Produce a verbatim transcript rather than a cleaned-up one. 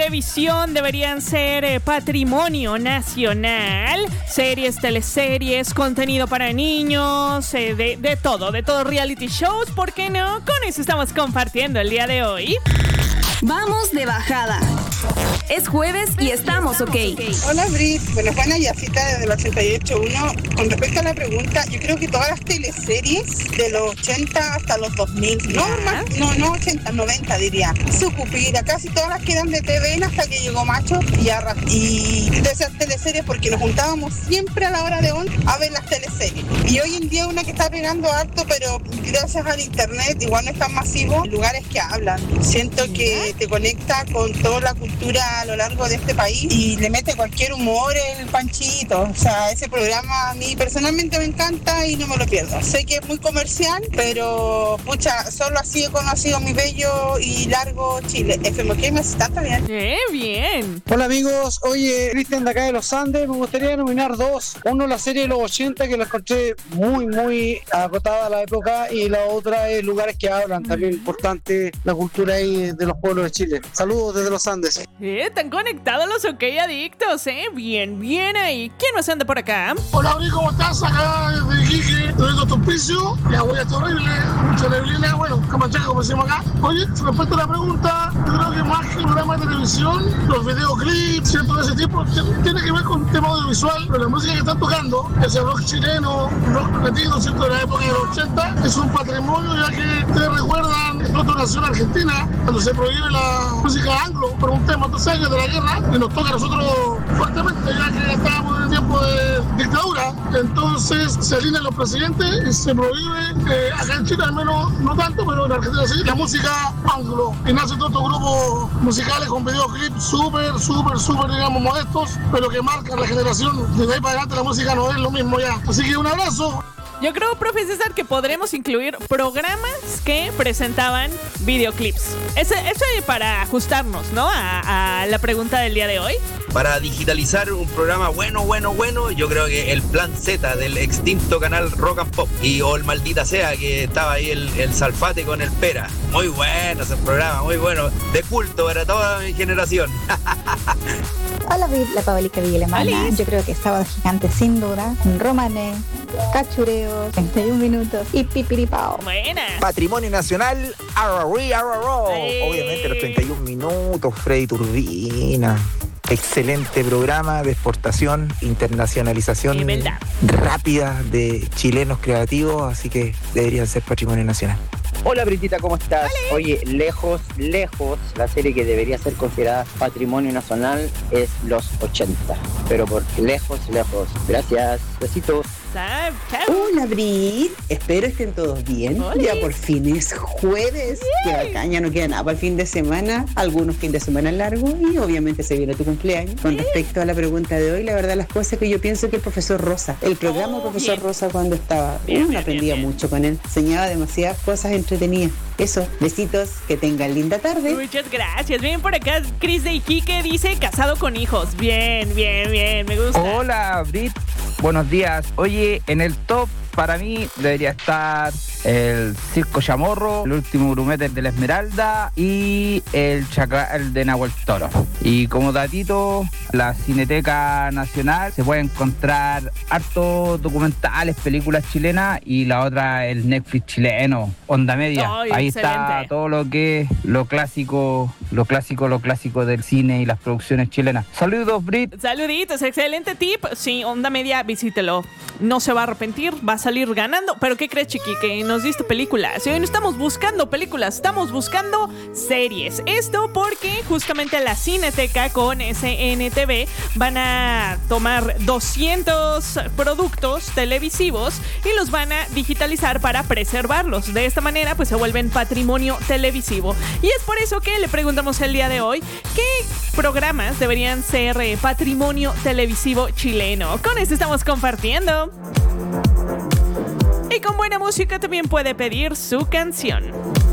Televisión deberían ser eh, patrimonio nacional. Series, teleseries, contenido para niños, eh, de, de todo, de todo, reality shows, ¿por qué no? Con eso estamos compartiendo el día de hoy. Vamos de bajada. Es jueves y estamos ok. Hola Brit, bueno, Juana Yacita desde el ochenta y ocho punto uno. Con respecto a la pregunta, yo creo que todas las teleseries de los ochenta hasta los dos mil, no, más, no, no ochenta, noventa diría, Sucupira, casi todas las quedan de T V N hasta que llegó Macho y, arra- y de esas teleseries porque nos juntábamos siempre a la hora de once a ver las teleseries. Y hoy en día una que está pegando harto, pero gracias al internet igual no es tan masivo, lugares que hablan. Siento que te conecta con toda la cultura a lo largo de este país y le mete cualquier humor el Panchito. O sea, ese programa a mí personalmente me encanta y no me lo pierdo. Sé que es muy comercial, pero pucha, solo así he conocido mi bello y largo Chile. F M K me hace tanto bien. ¡Qué bien! Hola amigos, oye, Cristian de acá de los Andes, me gustaría nominar dos. Uno la serie de los ochenta que la encontré muy, muy acotada a la época y la otra es Lugares que hablan, también importante la cultura ahí de los pueblos de Chile. Saludos desde los Andes. Eh, están conectados los OK Adictos, ¿eh? Bien, bien ahí. ¿Quién nos anda por acá? Hola, Bri, ¿cómo estás? Acá desde Iquique, te vengo a tu piso. La huella está horrible, mucha neblina, bueno, camachaca como decimos acá. Oye, respecto a la pregunta, yo creo que más que el programa de televisión, los videoclips, cierto de ese tipo, tiene que ver con el tema audiovisual, pero la música que están tocando, ese rock chileno, rock latino, cierto, de la época de los ochenta, es un patrimonio ya que te recuerdan nuestra nación argentina, cuando se prohíbe la música anglo por un tema, dos años de la guerra, y nos toca a nosotros fuertemente, ya que estábamos en el tiempo de dictadura. Entonces se alinean los presidentes y se prohíbe, eh, acá en Chile al menos no tanto, pero en Argentina sí, la música anglo. Y nacen todos estos grupos musicales con videoclips súper, súper, súper, digamos, modestos, pero que marcan la generación. Desde ahí para adelante la música no es lo mismo ya. Así que un abrazo. Yo creo, profe César, que podremos incluir programas que presentaban videoclips. Ese, eso es para ajustarnos, ¿no? A, a la pregunta del día de hoy. Para digitalizar un programa bueno, bueno, bueno, yo creo que el Plan Z del extinto canal Rock and Pop y o el Maldita Sea, que estaba ahí el, el Salfate con el Pera. Muy bueno ese programa, muy bueno. De culto para toda mi generación. Hola, la Pabelica Villa Alemana. Yo creo que Sábado Gigante sin duda. Romané, Cachureo, treinta y un minutos y Pipiripao. Buena. Patrimonio Nacional, arrorí, arroró. Sí. Obviamente los treinta y un minutos, Freddy Turbina. Excelente programa de exportación, internacionalización rápida de chilenos creativos, así que deberían ser patrimonio nacional. Hola Britita, ¿cómo estás? Vale. Oye, lejos, lejos, la serie que debería ser considerada patrimonio nacional es Los ochenta, pero por lejos, lejos. Gracias, besitos. Hola Brit, espero estén todos bien. Hola. Ya por fin es jueves. Que bacán, ya no queda nada para el fin de semana. Algunos fines de semana largos y obviamente se viene tu cumpleaños. Con respecto a la pregunta de hoy, la verdad las cosas que yo pienso que el profesor Rosa, el programa Oh, profesor bien. Rosa cuando estaba, Bien, uno bien, aprendía bien, bien. mucho con él, enseñaba demasiadas cosas entretenidas. Eso, besitos, que tengan linda tarde. Muchas gracias. Bien por acá, Cris de Iquique dice casado con hijos. Bien, bien, bien, me gusta. Hola, Brit. Buenos días. Oye, en el top para mí debería estar el Circo Chamorro, el último grumete de la Esmeralda y el Chacal de Nahuel Toro. Y como datito, la Cineteca Nacional se puede encontrar hartos documentales, películas chilenas y la otra el Netflix chileno, Onda Media. Ay, Ahí excelente. está todo lo que es lo clásico, lo clásico, lo clásico del cine y las producciones chilenas. Saludos, Brit. Saluditos, excelente tip. Sí, Onda Media, visítelo. No se va a arrepentir, va a salir ganando. Pero ¿qué crees, Chiqui? Que nos diste películas. Y hoy no estamos buscando películas, estamos buscando series. Esto porque justamente la Cineteca con S N T V van a tomar doscientos productos televisivos y los van a digitalizar para preservarlos. De esta manera, pues se vuelven patrimonio televisivo. Y es por eso que le preguntamos el día de hoy, ¿qué programas deberían ser eh, patrimonio televisivo chileno? Con esto estamos compartiendo. Y con buena música también puede pedir su canción.